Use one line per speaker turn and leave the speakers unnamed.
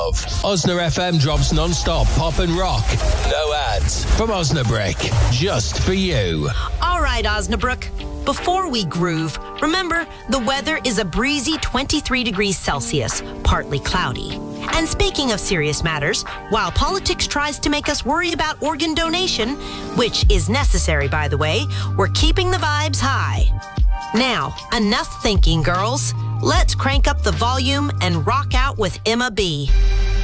love. Osna FM drops non-stop pop and rock. No ads. From Osnabrick. Just for you.
All right, Osnabrück. Before we groove, remember, the weather is a breezy 23 degrees Celsius, partly cloudy. And speaking of serious matters, while politics tries to make us worry about organ donation, which is necessary, by the way, we're keeping the vibes high. Now, enough thinking, girls. Let's crank up the volume and rock out with Emma B.